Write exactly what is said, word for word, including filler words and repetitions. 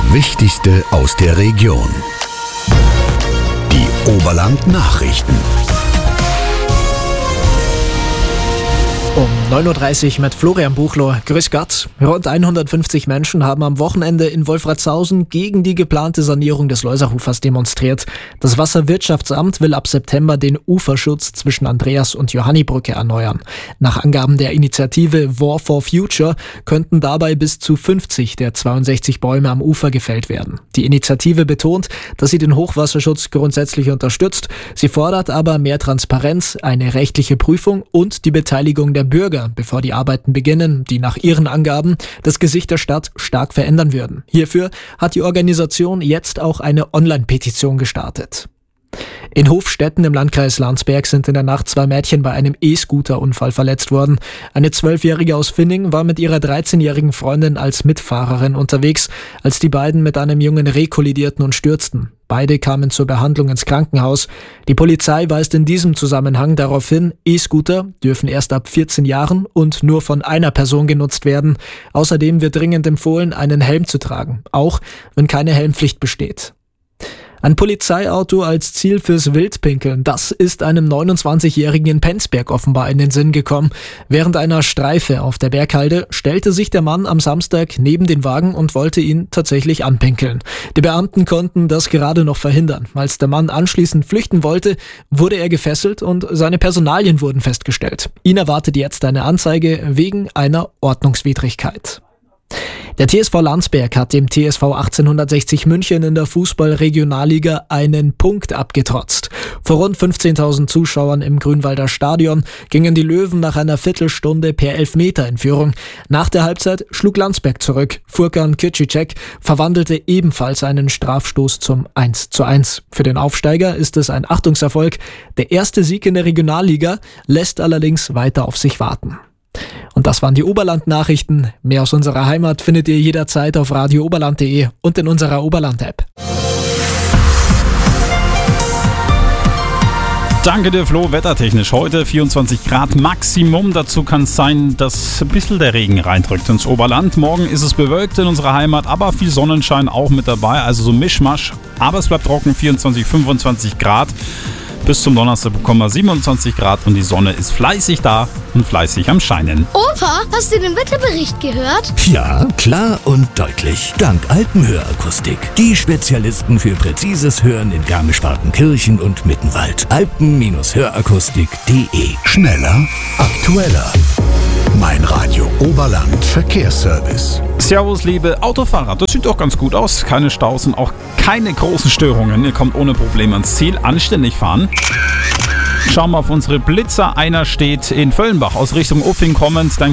Wichtigste aus der Region. Die Oberland-Nachrichten. Um neun Uhr dreißig mit Florian Buchloh. Grüß Gott. Rund hundertfünfzig Menschen haben am Wochenende in Wolfratshausen gegen die geplante Sanierung des Loisachufers demonstriert. Das Wasserwirtschaftsamt will ab September den Uferschutz zwischen Andreas- und Johannibrücke erneuern. Nach Angaben der Initiative War for Future könnten dabei bis zu fünfzig der zweiundsechzig Bäume am Ufer gefällt werden. Die Initiative betont, dass sie den Hochwasserschutz grundsätzlich unterstützt. Sie fordert aber mehr Transparenz, eine rechtliche Prüfung und die Beteiligung der Bürger, bevor die Arbeiten beginnen, die nach ihren Angaben das Gesicht der Stadt stark verändern würden. Hierfür hat die Organisation jetzt auch eine Online-Petition gestartet. In Hofstetten im Landkreis Landsberg sind in der Nacht zwei Mädchen bei einem E-Scooter-Unfall verletzt worden. Eine Zwölfjährige aus Finning war mit ihrer dreizehnjährigen Freundin als Mitfahrerin unterwegs, als die beiden mit einem Jungen rekollidierten und stürzten. Beide kamen zur Behandlung ins Krankenhaus. Die Polizei weist in diesem Zusammenhang darauf hin, E-Scooter dürfen erst ab vierzehn Jahren und nur von einer Person genutzt werden. Außerdem wird dringend empfohlen, einen Helm zu tragen, auch wenn keine Helmpflicht besteht. Ein Polizeiauto als Ziel fürs Wildpinkeln, das ist einem neunundzwanzigjährigen in Penzberg offenbar in den Sinn gekommen. Während einer Streife auf der Berghalde stellte sich der Mann am Samstag neben den Wagen und wollte ihn tatsächlich anpinkeln. Die Beamten konnten das gerade noch verhindern. Als der Mann anschließend flüchten wollte, wurde er gefesselt und seine Personalien wurden festgestellt. Ihn erwartet jetzt eine Anzeige wegen einer Ordnungswidrigkeit. Der T S V Landsberg hat dem T S V achtzehnhundertsechzig München in der Fußball-Regionalliga einen Punkt abgetrotzt. Vor rund fünfzehntausend Zuschauern im Grünwalder Stadion gingen die Löwen nach einer Viertelstunde per Elfmeter in Führung. Nach der Halbzeit schlug Landsberg zurück. Furkan Kürtschicek verwandelte ebenfalls einen Strafstoß zum eins zu eins. Für den Aufsteiger ist es ein Achtungserfolg. Der erste Sieg in der Regionalliga lässt allerdings weiter auf sich warten. Und das waren die Oberland-Nachrichten. Mehr aus unserer Heimat findet ihr jederzeit auf radio oberland punkt de und in unserer Oberland-App. Danke dir, Flo. Wettertechnisch heute vierundzwanzig Grad Maximum. Dazu kann es sein, dass ein bisschen der Regen reindrückt ins Oberland. Morgen ist es bewölkt in unserer Heimat, aber viel Sonnenschein auch mit dabei. Also so Mischmasch. Aber es bleibt trocken, vierundzwanzig, fünfundzwanzig Grad. Bis zum Donnerstag bekommen wir siebenundzwanzig Grad und die Sonne ist fleißig da und fleißig am Scheinen. Opa, hast du den Wetterbericht gehört? Ja, klar und deutlich. Dank Alpenhörakustik. Die Spezialisten für präzises Hören in Garmisch-Partenkirchen und Mittenwald. alpen Hörakustik punkt de. Schneller, aktueller. Mein Radio Oberland Verkehrsservice. Servus, liebe Autofahrer. Das sieht doch ganz gut aus. Keine Staus und auch keine großen Störungen. Ihr kommt ohne Probleme ans Ziel. Anständig fahren. Schauen wir auf unsere Blitzer. Einer steht in Völlenbach aus Richtung Uffing kommend. Dann